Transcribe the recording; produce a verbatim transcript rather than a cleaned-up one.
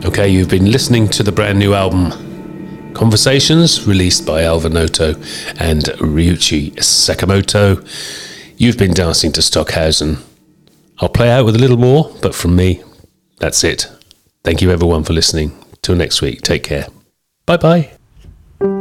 Okay, you've been listening to the brand new album Conversations, released by Alva Noto and Ryuichi Sakamoto. You've been dancing to Stockhausen. I'll play out with a little more, but from me, that's it. Thank you everyone for listening. Till next week, take care. Bye bye.